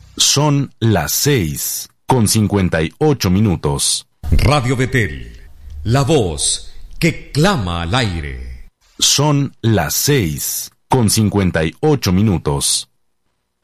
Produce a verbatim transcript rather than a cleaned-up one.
Son las seis con cincuenta y ocho minutos. Radio Betel, la voz que clama al aire. Son las seis con cincuenta y ocho minutos.